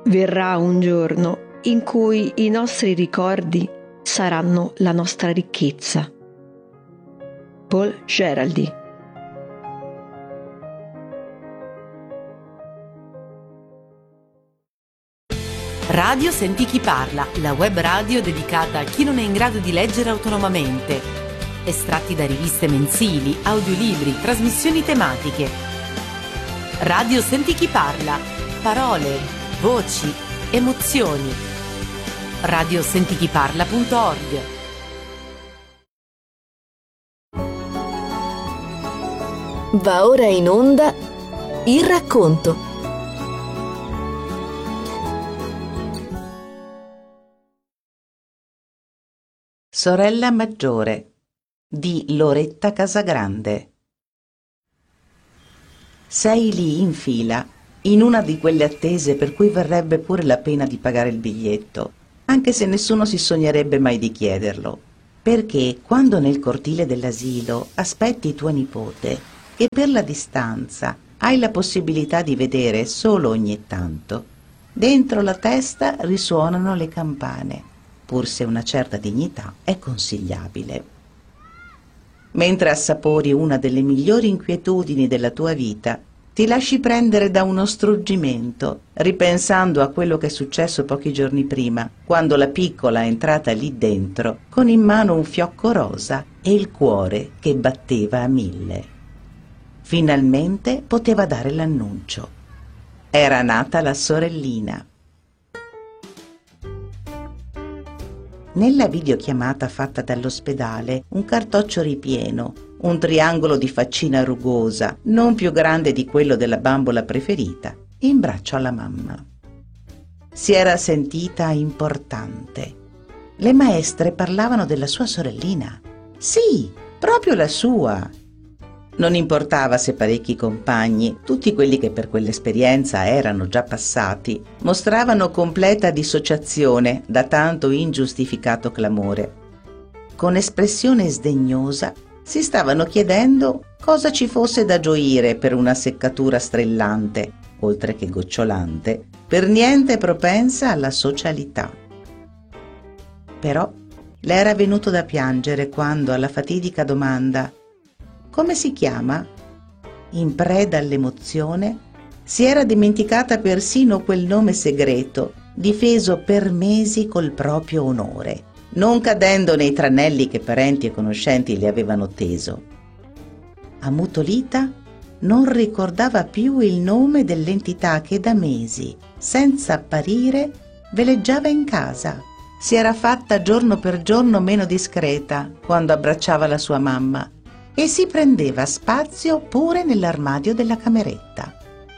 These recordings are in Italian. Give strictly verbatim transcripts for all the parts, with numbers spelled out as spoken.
Verrà un giorno in cui i nostri ricordi saranno la nostra ricchezza. Paul Geraldi. Radio Senti Chi Parla, la web radio dedicata a chi non è in grado di leggere autonomamente. Estratti da riviste mensili, audiolibri, trasmissioni tematiche. Radio Senti Chi Parla, parole, voci, emozioni. radio senti chi parla punto org. Va ora in onda Il racconto. Sorella maggiore di Loretta Casagrande. Sei lì in fila, in una di quelle attese per cui varrebbe pure la pena di pagare il biglietto, anche se nessuno si sognerebbe mai di chiederlo, perché quando nel cortile dell'asilo aspetti tua nipote e per la distanza hai la possibilità di vedere solo ogni tanto, dentro la testa risuonano le campane, pur se una certa dignità è consigliabile. Mentre assapori una delle migliori inquietudini della tua vita, ti lasci prendere da uno struggimento, ripensando a quello che è successo pochi giorni prima, quando la piccola è entrata lì dentro, con in mano un fiocco rosa e il cuore che batteva a mille. Finalmente poteva dare l'annuncio. Era nata la sorellina. Nella videochiamata fatta dall'ospedale, un cartoccio ripieno, un triangolo di faccina rugosa, non più grande di quello della bambola preferita, in braccio alla mamma. Si era sentita importante. Le maestre parlavano della sua sorellina. Sì, proprio la sua. Non importava se parecchi compagni, tutti quelli che per quell'esperienza erano già passati, mostravano completa dissociazione da tanto ingiustificato clamore. Con espressione sdegnosa si stavano chiedendo cosa ci fosse da gioire per una seccatura strillante, oltre che gocciolante, per niente propensa alla socialità. Però le era venuto da piangere quando, alla fatidica domanda «Come si chiama?», in preda all'emozione, si era dimenticata persino quel nome segreto, difeso per mesi col proprio onore, non cadendo nei tranelli che parenti e conoscenti le avevano teso. Ammutolita, non ricordava più il nome dell'entità che da mesi, senza apparire, veleggiava in casa. Si era fatta giorno per giorno meno discreta quando abbracciava la sua mamma e si prendeva spazio pure nell'armadio della cameretta.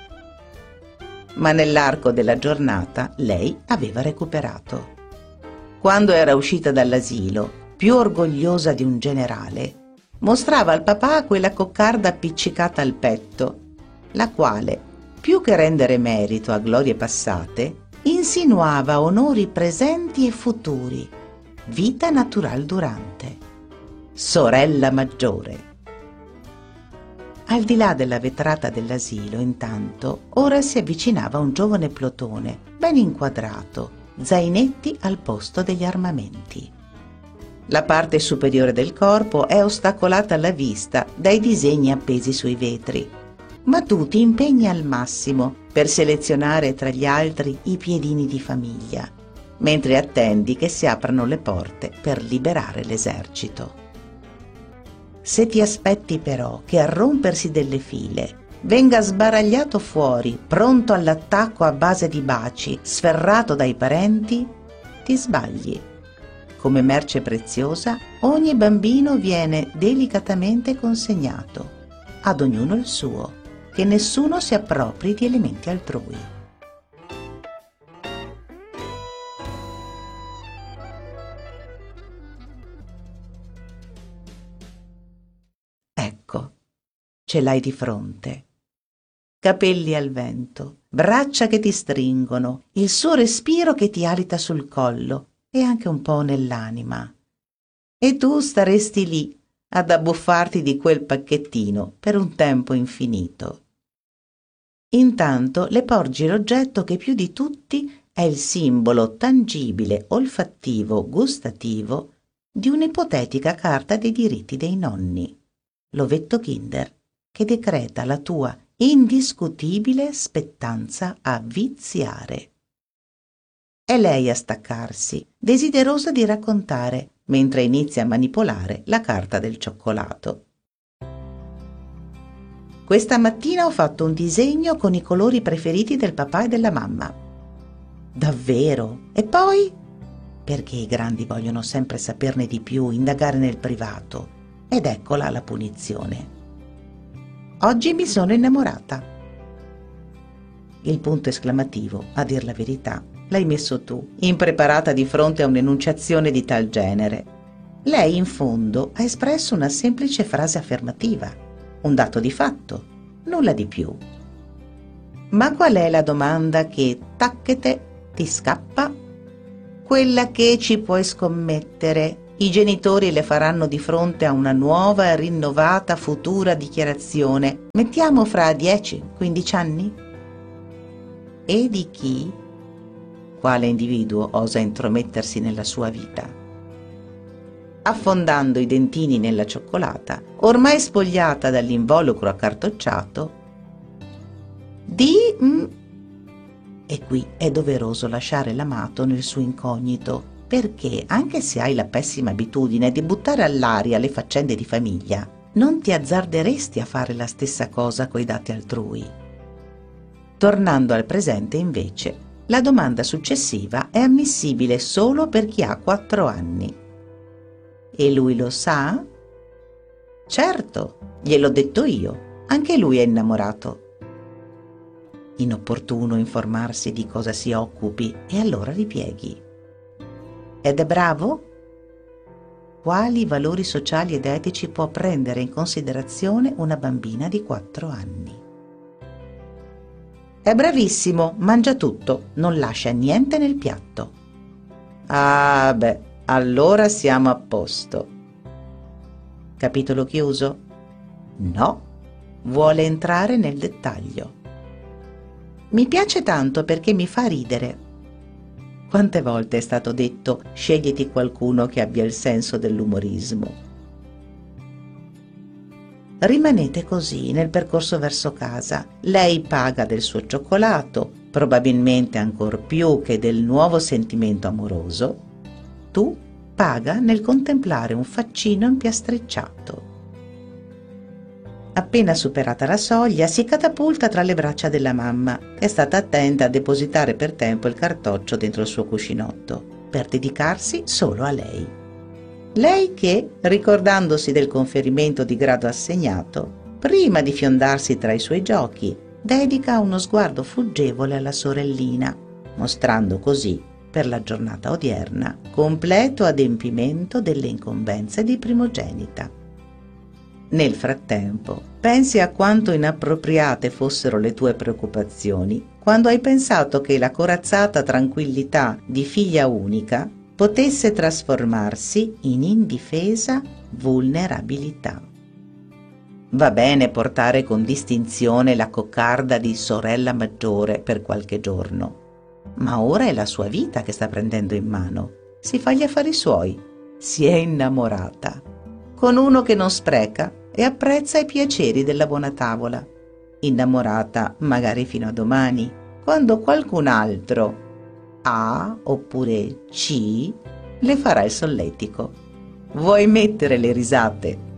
Ma nell'arco della giornata lei aveva recuperato. Quando era uscita dall'asilo, più orgogliosa di un generale, mostrava al papà quella coccarda appiccicata al petto, la quale, più che rendere merito a glorie passate, insinuava onori presenti e futuri, vita natural durante. Sorella maggiore. Al di là della vetrata dell'asilo, intanto, ora si avvicinava un giovane plotone, ben inquadrato, zainetti al posto degli armamenti. La parte superiore del corpo è ostacolata alla vista dai disegni appesi sui vetri, ma tu ti impegni al massimo per selezionare tra gli altri i piedini di famiglia, mentre attendi che si aprano le porte per liberare l'esercito. Se ti aspetti però che al rompersi delle file venga sbaragliato fuori, pronto all'attacco a base di baci, sferrato dai parenti, ti sbagli. Come merce preziosa, ogni bambino viene delicatamente consegnato, ad ognuno il suo, che nessuno si appropri di elementi altrui. Ecco, ce l'hai di fronte. Capelli al vento, braccia che ti stringono, il suo respiro che ti alita sul collo e anche un po' nell'anima. E tu staresti lì ad abbuffarti di quel pacchettino per un tempo infinito. Intanto le porgi l'oggetto che più di tutti è il simbolo tangibile, olfattivo, gustativo di un'ipotetica carta dei diritti dei nonni, l'ovetto Kinder, che decreta la tua indiscutibile spettanza a viziare. È lei a staccarsi, desiderosa di raccontare, mentre inizia a manipolare la carta del cioccolato. Questa mattina ho fatto un disegno con i colori preferiti del papà e della mamma. Davvero? E poi? Perché i grandi vogliono sempre saperne di più, indagare nel privato. Ed eccola la punizione. Oggi mi sono innamorata. Il punto esclamativo, a dir la verità, l'hai messo tu, impreparata di fronte a un'enunciazione di tal genere. Lei, in fondo, ha espresso una semplice frase affermativa, un dato di fatto, nulla di più. Ma qual è la domanda che, tacchete, ti scappa? Quella che ci puoi scommettere. I genitori le faranno di fronte a una nuova e rinnovata futura dichiarazione, mettiamo fra dieci quindici anni? E di chi? Quale individuo osa intromettersi nella sua vita? Affondando i dentini nella cioccolata, ormai spogliata dall'involucro accartocciato, di... Mm, e qui è doveroso lasciare l'amato nel suo incognito, perché, anche se hai la pessima abitudine di buttare all'aria le faccende di famiglia, non ti azzarderesti a fare la stessa cosa coi dati altrui. Tornando al presente, invece, la domanda successiva è ammissibile solo per chi ha quattro anni. E lui lo sa? Certo, gliel'ho detto io, anche lui è innamorato. Inopportuno informarsi di cosa si occupi e allora ripieghi. Ed è bravo? Quali valori sociali ed etici può prendere in considerazione una bambina di quattro anni? È bravissimo, mangia tutto, non lascia niente nel piatto. Ah beh, allora siamo a posto. Capitolo chiuso? No, vuole entrare nel dettaglio. Mi piace tanto perché mi fa ridere. Quante volte è stato detto sceglieti qualcuno che abbia il senso dell'umorismo. Rimanete così nel percorso verso casa. Lei paga del suo cioccolato, probabilmente ancor più che del nuovo sentimento amoroso. Tu paga nel contemplare un faccino impiastricciato. Appena superata la soglia, si catapulta tra le braccia della mamma, che è stata attenta a depositare per tempo il cartoccio dentro il suo cuscinotto, per dedicarsi solo a lei. Lei che, ricordandosi del conferimento di grado assegnato, prima di fiondarsi tra i suoi giochi, dedica uno sguardo fuggevole alla sorellina, mostrando così, per la giornata odierna, completo adempimento delle incombenze di primogenita. Nel frattempo, pensi a quanto inappropriate fossero le tue preoccupazioni quando hai pensato che la corazzata tranquillità di figlia unica potesse trasformarsi in indifesa vulnerabilità. Va bene portare con distinzione la coccarda di sorella maggiore per qualche giorno, ma ora è la sua vita che sta prendendo in mano. Si fa gli affari suoi, si è innamorata, con uno che non spreca e apprezza i piaceri della buona tavola. Innamorata magari fino a domani, quando qualcun altro, A oppure C, le farà il solletico. Vuoi mettere le risate